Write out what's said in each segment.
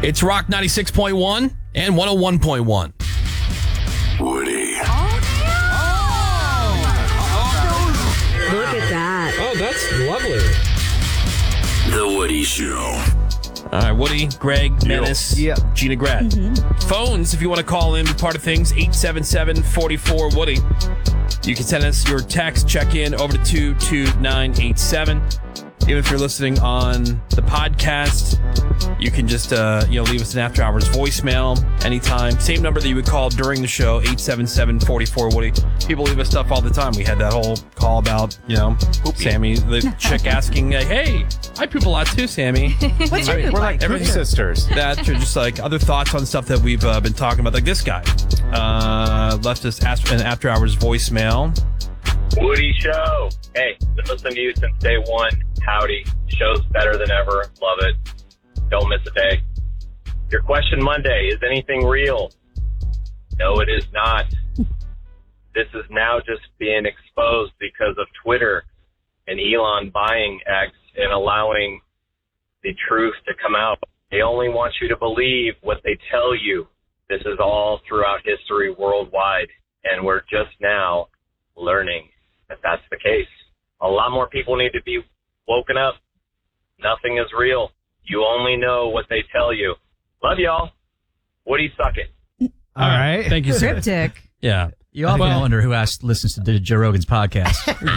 It's Rock 96.1 and 101.1. Woody. Look at that. Oh, that's lovely. The Woody Show. All right, Woody, Greg, Menace, Gina Grad. Phones, if you want to call in, be part of things, 877-44-WOODY. You can send us your text, check in over to 22987. Even if you're listening on the podcast, you can just leave us an after hours voicemail anytime. Same number that you would call during the show, 877-44-WOODY. People leave us stuff all the time. We had that whole call about, Sammy, the chick asking, hey, I poop a lot too, Sammy. What's your poop We're like poop sisters. That or just like other thoughts on stuff that we've been talking about. Like this guy left us an after hours voicemail. Woody Show. Hey, been listening to you since day one. Howdy. Show's better than ever. Love it. Don't miss a day. Your question Monday, is anything real? No, it is not. This is now just being exposed because of Twitter and Elon buying X and allowing the truth to come out. They only want you to believe what they tell you. This is all throughout history worldwide, and we're just now learning that that's the case. A lot more people need to be woken up. Nothing is real. You only know what they tell you. Love y'all. Woody, suck it. All right. Thank you, sir. Cryptic. Yeah. You often wonder who listens to Joe Rogan's podcast.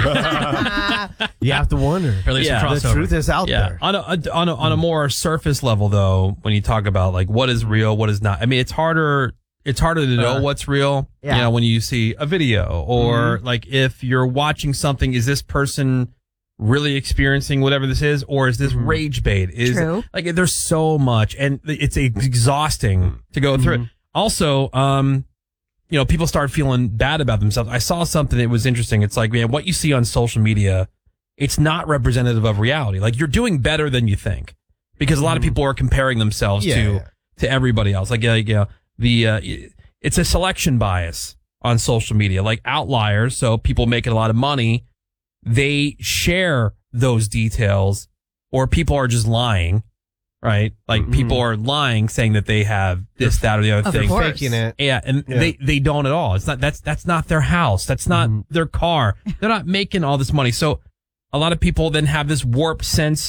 You have to wonder. Or at least Yeah. a crossover. The truth is out there. On a more surface level, though, when you talk about like what is real, what is not. I mean, it's harder to know what's real. Yeah. When you see a video or like if you're watching something, is this person really experiencing whatever this is, or is this rage bait? True. Like there's so much, and it's exhausting to go through it. Also, people start feeling bad about themselves. I saw something that was interesting. It's like, man, what you see on social media, it's not representative of reality. Like you're doing better than you think, because a lot of people are comparing themselves to everybody else. Like, it's a selection bias on social media, like outliers. So people making a lot of money, they share those details, or people are just lying, right? Like people are lying, saying that they have this, that, or the other thing. Faking it. Yeah, and they don't at all. It's not that's not their house. That's not their car. They're not making all this money. So a lot of people then have this warped sense